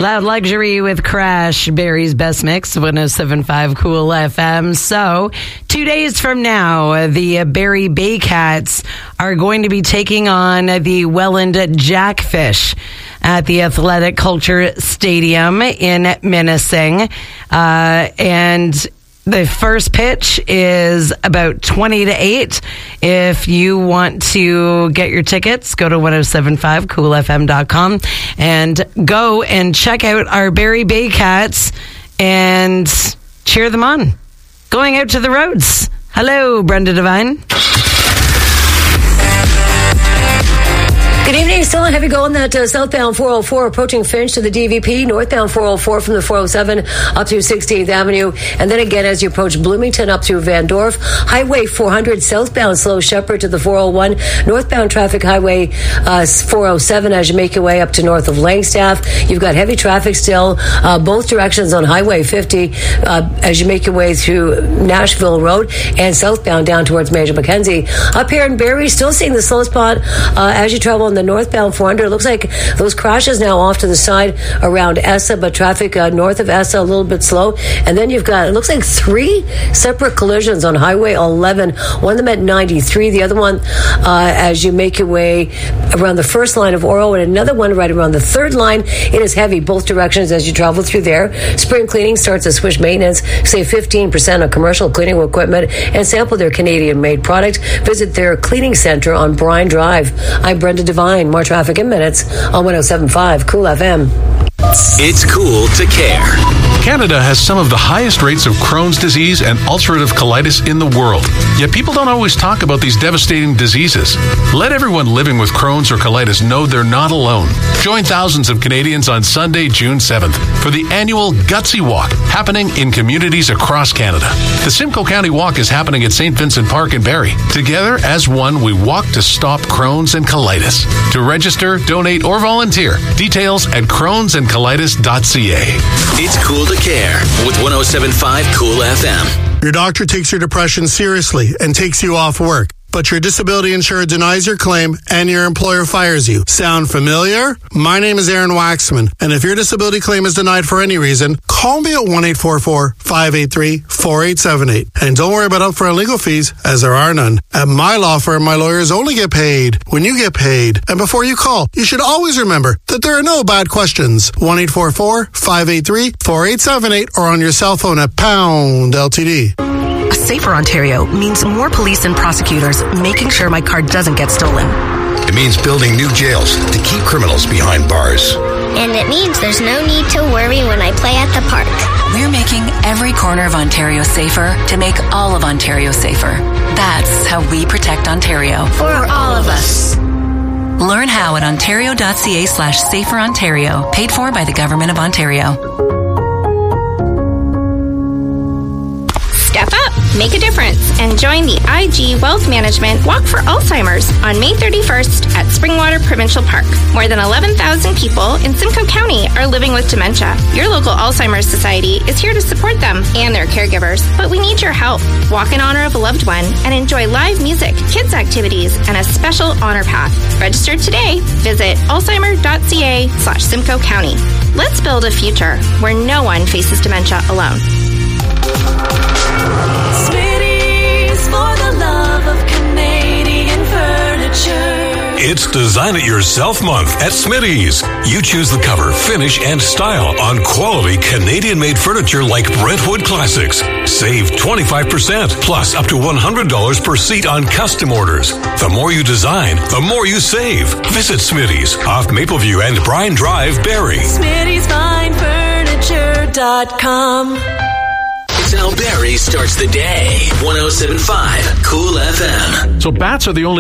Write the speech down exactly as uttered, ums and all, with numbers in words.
Loud Luxury with Crash, Barry's Best Mix, one oh seven point five Cool F M. So, two days from now, the Barrie Baycats are going to be taking on the Welland Jackfish at the Athletic Culture Stadium in Minising. Uh, and the first pitch is about twenty to eight. If you want to get your tickets, go to ten seventy-five cool f m dot com and go and check out our Barrie Baycats and cheer them on. Going out to the roads. Hello, Brenda Devine. Good evening. Still a heavy go on that uh, southbound four oh four approaching Finch to the D V P. Northbound four oh four from the four oh seven up to sixteenth Avenue. And then again as you approach Bloomington up to Van Dorf. Highway four hundred southbound slow Shepherd to the four oh one. Northbound traffic Highway uh, four oh seven as you make your way up to north of Langstaff. You've got heavy traffic still uh, both directions on Highway fifty uh, as you make your way through Nashville Road and southbound down towards Major Mackenzie. Up here in Barrie, still seeing the slow spot uh, as you travel on the northbound four hundred. It looks like those crashes now off to the side around Essa, but traffic uh, north of Essa a little bit slow. And then you've got, it looks like three separate collisions on Highway eleven. One of them at ninety-three, the other one uh, as you make your way around the first line of Oro, and another one right around the third line. It is heavy both directions as you travel through there. Spring cleaning starts at Swish Maintenance. Save fifteen percent on commercial cleaning equipment and sample their Canadian-made product. Visit their cleaning center on Bryan Drive. I'm Brenda Devine. More traffic in minutes on ten seventy-five Cool F M. It's cool to care. Canada has some of the highest rates of Crohn's disease and ulcerative colitis in the world. Yet people don't always talk about these devastating diseases. Let everyone living with Crohn's or colitis know they're not alone. Join thousands of Canadians on Sunday, June seventh for the annual Gutsy Walk happening in communities across Canada. The Simcoe County Walk is happening at Saint Vincent Park in Barrie. Together as one, we walk to stop Crohn's and colitis. To register, donate, or volunteer, details at crohns and colitis dot c a. It's cool to care with ten seventy-five Cool F M. Your doctor takes your depression seriously and takes you off work, but your disability insurer denies your claim and your employer fires you. Sound familiar? My name is Aaron Waxman, and if your disability claim is denied for any reason, call me at one eight four four, five eight three, four eight seven eight. And don't worry about upfront legal fees, as there are none. At my law firm, my lawyers only get paid when you get paid. And before you call, you should always remember that there are no bad questions. one eight four four, five eight three, four eight seven eight or on your cell phone at pound L T D. A safer Ontario means more police and prosecutors making sure my car doesn't get stolen. It means building new jails to keep criminals behind bars. And it means there's no need to worry when I play at the park. We're making every corner of Ontario safer to make all of Ontario safer. That's how we protect Ontario. For all of us. Learn how at ontario.ca slash safer Ontario. Paid for by the Government of Ontario. Step up, make a difference, and join the I G Wealth Management Walk for Alzheimer's on May thirty-first at Springwater Provincial Park. More than eleven thousand people in Simcoe County are living with dementia. Your local Alzheimer's Society is here to support them and their caregivers, but we need your help. Walk in honor of a loved one and enjoy live music, kids activities, and a special honor path. Register today. Visit alzheimer.ca slash Simcoe County. Let's build a future where no one faces dementia alone. Smitty's for the love of Canadian furniture. It's Design It Yourself Month at Smitty's. You choose the cover, finish, and style on quality Canadian-made furniture like Brentwood Classics. Save twenty-five percent, plus up to one hundred dollars per seat on custom orders. The more you design, the more you save. Visit Smitty's off Mapleview and Bryan Drive, Barrie. Smitty's Fine Furniture dot com. It's how Barrie starts the day. ten seventy-five Cool F M. So bats are the only